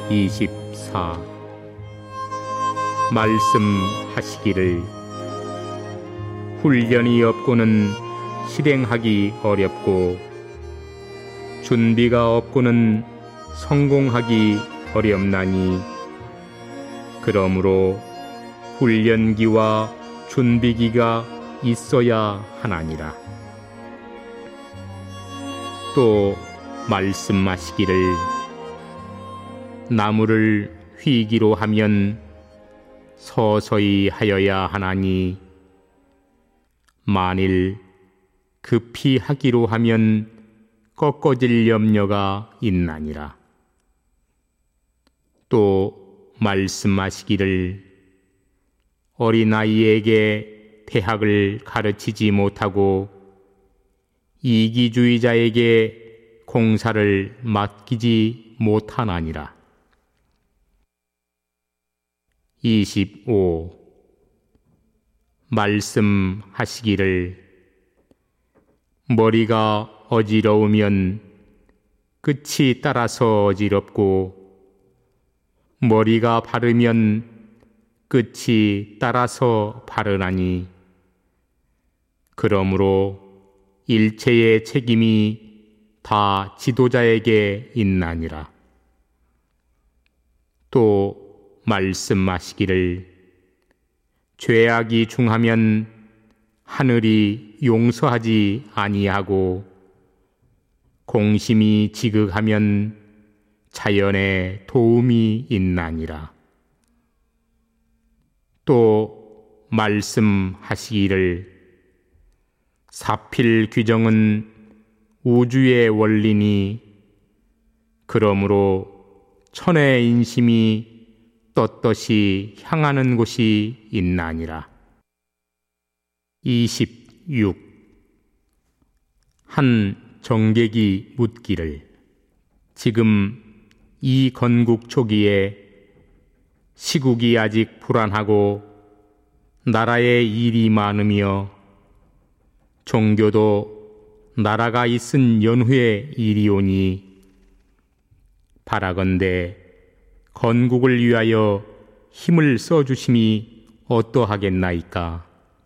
24. 말씀하시기를 훈련이 없고는 실행하기 어렵고 준비가 없고는 성공하기 어렵나니 그러므로 훈련기와 준비기가 있어야 하나니라. 또 말씀하시기를 나무를 휘기로 하면 서서히 하여야 하나니 만일 급히 하기로 하면 꺾어질 염려가 있나니라. 또 말씀하시기를 어린아이에게 대학을 가르치지 못하고 이기주의자에게 공사를 맡기지 못하나니라. 25. 말씀하시기를 머리가 어지러우면 끝이 따라서 어지럽고 머리가 바르면 끝이 따라서 바르나니 그러므로 일체의 책임이 다 지도자에게 있나니라. 또 말씀하시기를 죄악이 중하면 하늘이 용서하지 아니하고 공심이 지극하면 자연에 도움이 있나니라. 또 말씀하시기를 사필 규정은 우주의 원리니 그러므로 천의 인심이 떳떳이 향하는 곳이 있나니라. 26. 한 정객이 묻기를 지금 이 건국 초기에 시국이 아직 불안하고 나라에 일이 많으며 종교도 나라가 있은 연후에 일이오니 바라건대 건국을 위하여 힘을 써주심이 어떠하겠나이까.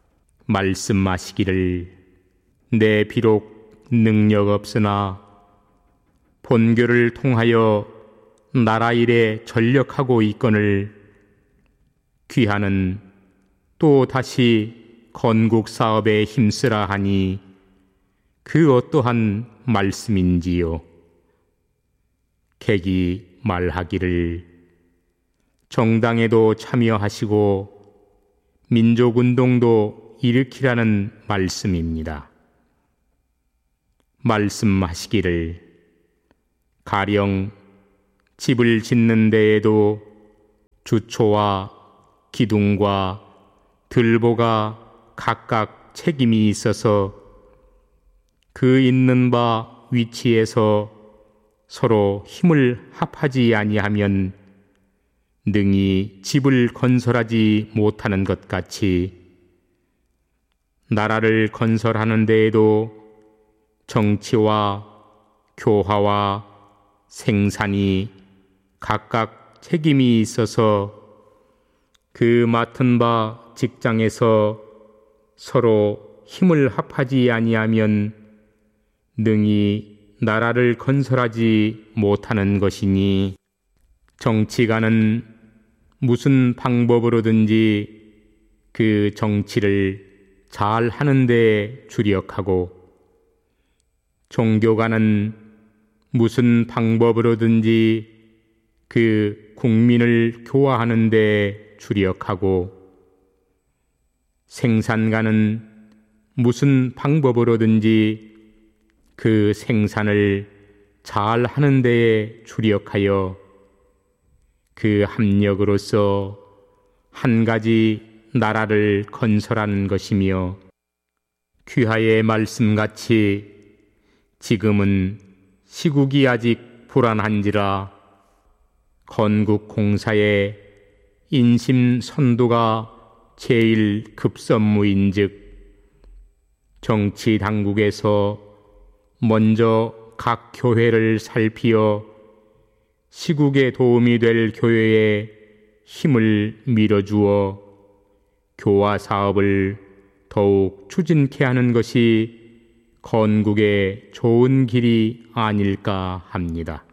말씀하시기를 내 비록 능력 없으나 본교를 통하여 나라 일에 전력하고 있거늘 귀하는 또 다시 건국 사업에 힘쓰라 하니 그 어떠한 말씀인지요. 객이 말하기를 정당에도 참여하시고 민족운동도 일으키라는 말씀입니다. 말씀하시기를 가령 집을 짓는 데에도 주초와 기둥과 들보가 각각 책임이 있어서 그 있는 바 위치에서 서로 힘을 합하지 아니하면 능히 집을 건설하지 못하는 것 같이 나라를 건설하는 데에도 정치와 교화와 생산이 각각 책임이 있어서 그 맡은 바 직장에서 서로 힘을 합하지 아니하면 능히 나라를 건설하지 못하는 것이니 정치가는 무슨 방법으로든지 그 정치를 잘 하는 데 주력하고 종교가는 무슨 방법으로든지 그 국민을 교화하는 데 주력하고 생산가는 무슨 방법으로든지 그 생산을 잘 하는 데에 주력하여 그 합력으로서 한 가지 나라를 건설하는 것이며 귀하의 말씀같이 지금은 시국이 아직 불안한지라 건국 공사에 인심 선도가 제일 급선무인즉 정치 당국에서 먼저 각 교회를 살피어 시국에 도움이 될 교회에 힘을 밀어주어 교화 사업을 더욱 추진케 하는 것이 건국의 좋은 길이 아닐까 합니다.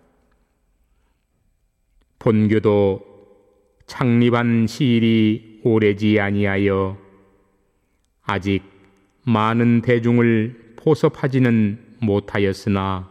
본교도 창립한 시일이 오래지 아니하여 아직 많은 대중을 포섭하지는 못하였으나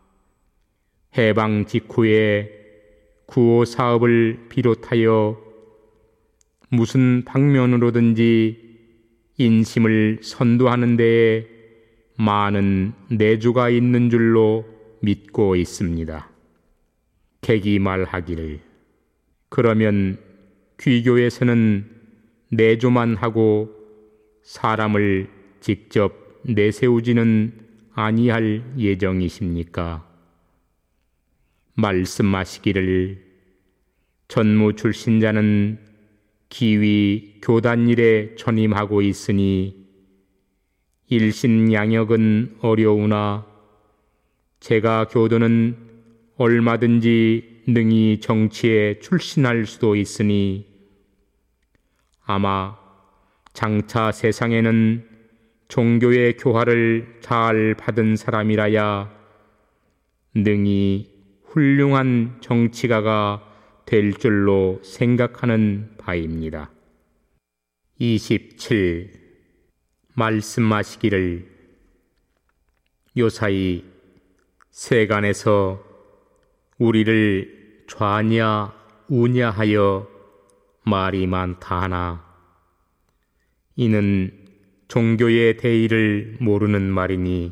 해방 직후에 구호 사업을 비롯하여 무슨 방면으로든지 인심을 선도하는 데에 많은 내주가 있는 줄로 믿고 있습니다. 객이 말하기를 그러면 귀교에서는 내조만 하고 사람을 직접 내세우지는 아니할 예정이십니까? 말씀하시기를 전무 출신자는 기위 교단일에 전임하고 있으니 일신양역은 어려우나 제가 교도는 얼마든지 능히 정치에 출신할 수도 있으니 아마 장차 세상에는 종교의 교화를 잘 받은 사람이라야 능히 훌륭한 정치가가 될 줄로 생각하는 바입니다. 27. 말씀하시기를 요사이 세간에서 우리를 좌냐 우냐 하여 말이 많다 하나 이는 종교의 대의를 모르는 말이니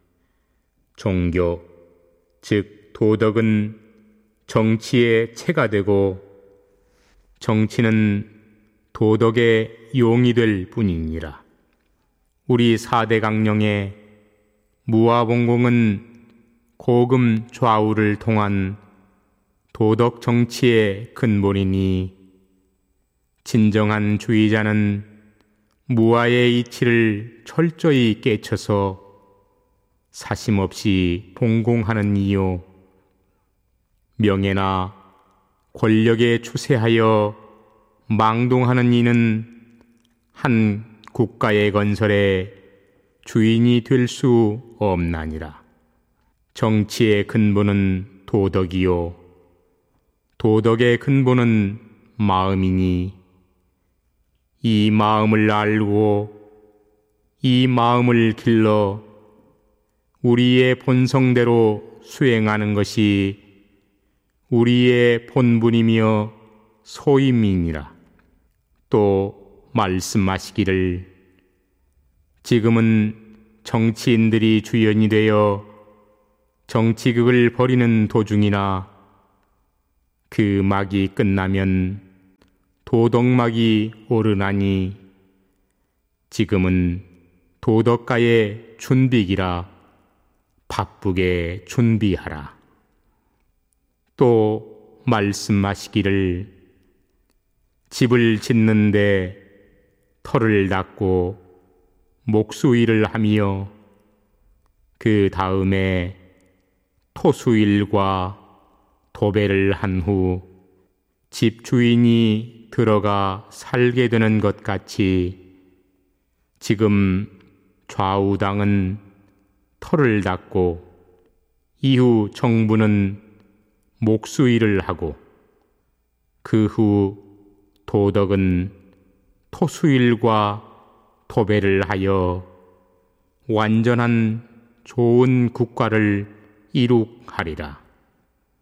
종교 즉 도덕은 정치의 체가 되고 정치는 도덕의 용이 될 뿐이니라. 우리 4대 강령의 무아봉공은 고금 좌우를 통한 도덕 정치의 근본이니 진정한 주의자는 무아의 이치를 철저히 깨쳐서 사심없이 봉공하는 이요 명예나 권력에 추세하여 망동하는 이는 한 국가의 건설에 주인이 될 수 없나니라. 정치의 근본은 도덕이요 도덕의 근본은 마음이니 이 마음을 알고 이 마음을 길러 우리의 본성대로 수행하는 것이 우리의 본분이며 소임이니라. 또 말씀하시기를 지금은 정치인들이 주연이 되어 정치극을 벌이는 도중이나 그 막이 끝나면 도덕막이 오르나니 지금은 도덕가의 준비기라 바쁘게 준비하라. 또 말씀하시기를 집을 짓는데 터를 닦고 목수일을 하며 그 다음에 토수일과 도배를 한 후 집주인이 들어가 살게 되는 것 같이 지금 좌우당은 터를 닦고 이후 정부는 목수일을 하고 그 후 도덕은 토수일과 도배를 하여 완전한 좋은 국가를 이룩하리라.